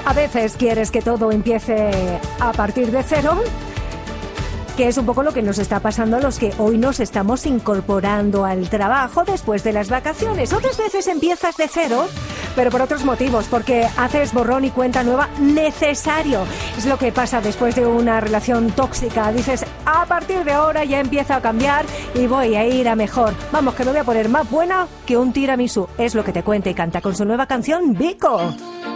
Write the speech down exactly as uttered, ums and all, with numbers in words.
A veces quieres que todo empiece a partir de cero, que es un poco lo que nos está pasando a los que hoy nos estamos incorporando al trabajo después de las vacaciones. Otras veces empiezas de cero, pero por otros motivos, porque haces borrón y cuenta nueva necesario. Es lo que pasa después de una relación tóxica. Dices, a partir de ahora ya empieza a cambiar y voy a ir a mejor. Vamos, que me voy a poner más buena que un tiramisú. Es lo que te cuenta y canta con su nueva canción, Vico.